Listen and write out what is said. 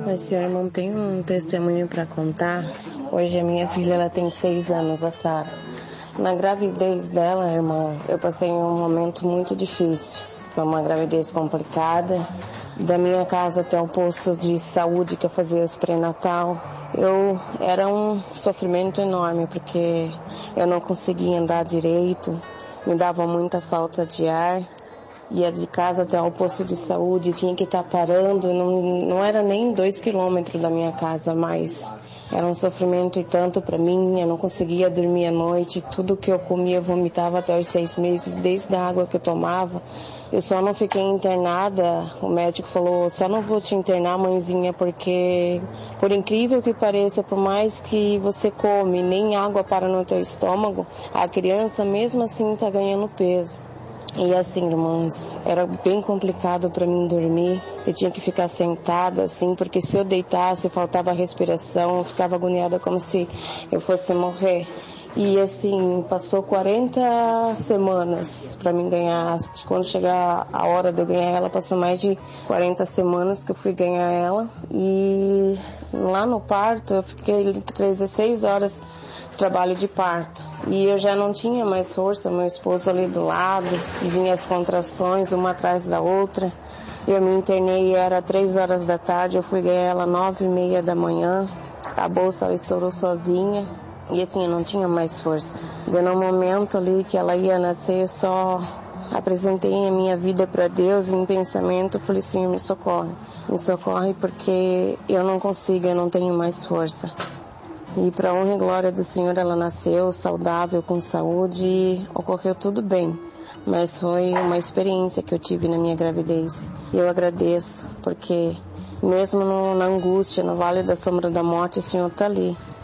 Mas, senhor, eu não tenho um testemunho para contar. Hoje a minha filha ela tem 6 anos, a Sara. Na gravidez dela, irmão, eu passei um momento muito difícil. Foi uma gravidez complicada. Da minha casa até o posto de saúde que eu fazia esse pré-natal, era um sofrimento enorme, porque eu não conseguia andar direito, me dava muita falta de ar. Ia de casa até o posto de saúde, tinha que estar parando, não era nem 2 quilômetros da minha casa, mas era um sofrimento e tanto para mim, eu não conseguia dormir à noite, tudo que eu comia eu vomitava até os 6 meses, desde a água que eu tomava. Eu só não fiquei internada, o médico falou, só não vou te internar, mãezinha, porque por incrível que pareça, por mais que você come, nem água para no teu estômago, a criança mesmo assim está ganhando peso. E assim, irmãos, era bem complicado para mim dormir. Eu tinha que ficar sentada assim, porque se eu deitasse, faltava respiração, eu ficava agoniada como se eu fosse morrer. E assim, passou 40 semanas para mim ganhar. Quando chegar a hora de eu ganhar ela, passou mais de 40 semanas que eu fui ganhar ela. E lá no parto, eu fiquei 16 horas de trabalho de parto. E eu já não tinha mais força, meu esposo ali do lado, e vinha as contrações, uma atrás da outra. Eu me internei, era 3 horas da tarde, eu fui ganhar ela 9h30 da manhã. A bolsa ela estourou sozinha. E assim, eu não tinha mais força. No momento ali que ela ia nascer, eu só apresentei a minha vida para Deus em pensamento. Eu falei, Senhor, me socorre porque eu não consigo, eu não tenho mais força. E para honra e glória do Senhor, ela nasceu saudável, com saúde, e ocorreu tudo bem. Mas foi uma experiência que eu tive na minha gravidez. E eu agradeço, porque mesmo na angústia, no vale da sombra da morte, o Senhor está ali.